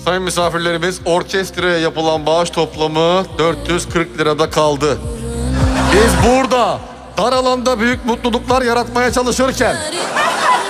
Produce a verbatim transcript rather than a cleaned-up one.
Sayın misafirlerimiz, orkestraya yapılan bağış toplamı dört yüz kırk lirada kaldı. Biz burada dar alanda büyük mutluluklar yaratmaya çalışırken